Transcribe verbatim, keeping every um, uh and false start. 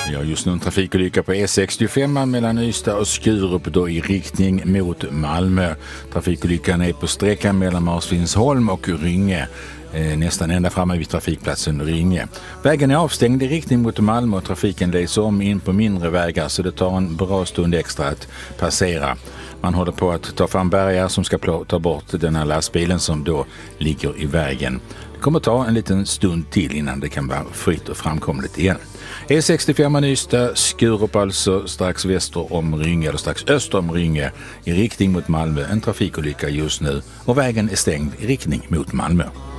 Ja, just nu en trafikolycka på E sextiofem mellan Ystad och Skurup då i riktning mot Malmö. Trafikolyckan är på sträckan mellan Marsvinsholm och Rynge. Eh, nästan ända framme vid trafikplatsen Rynge. Vägen är avstängd i riktning mot Malmö och trafiken leds om in på mindre vägar så det tar en bra stund extra att passera. Man håller på att ta fram bärgar som ska ta bort den här lastbilen som då ligger i vägen. Det kommer ta en liten stund till innan det kan vara fritt och framkomligt igen. E sextiofem Ystad, Skurup alltså strax väster om Rynge eller strax öster om Rynge i riktning mot Malmö. En trafikolycka just nu och vägen är stängd i riktning mot Malmö.